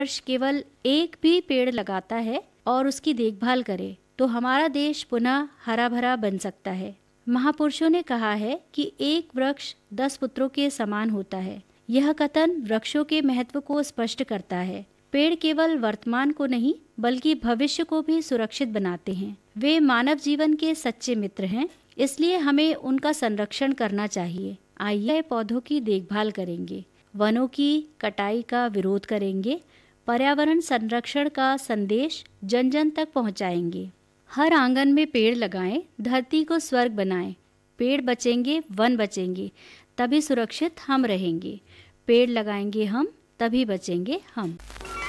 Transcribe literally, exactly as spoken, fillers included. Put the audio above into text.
वर्ष केवल एक भी पेड़ लगाता है और उसकी देखभाल करे तो हमारा देश पुनः हरा भरा बन सकता है। महापुरुषों ने कहा है कि एक वृक्ष दस पुत्रों के समान होता है। यह कथन वृक्षों के महत्व को स्पष्ट करता है। पेड़ केवल वर्तमान को नहीं बल्कि भविष्य को भी सुरक्षित बनाते हैं। वे मानव जीवन के सच्चे मित्र हैं, इसलिए हमें उनका संरक्षण करना चाहिए। आइए पौधों की देखभाल करेंगे, वनों की कटाई का विरोध करेंगे, पर्यावरण संरक्षण का संदेश जन जन तक पहुंचाएंगे। हर आंगन में पेड़ लगाएं, धरती को स्वर्ग बनाएं। पेड़ बचेंगे, वन बचेंगे, तभी सुरक्षित हम रहेंगे। पेड़ लगाएंगे हम, तभी बचेंगे हम।